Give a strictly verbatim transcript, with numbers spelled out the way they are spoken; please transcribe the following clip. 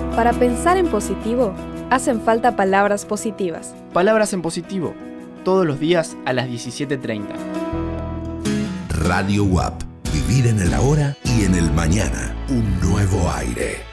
Para pensar en positivo, hacen falta palabras positivas. Palabras en positivo, todos los días a las diecisiete treinta. Radio U A P. Vivir en el ahora y en el mañana. Un nuevo aire.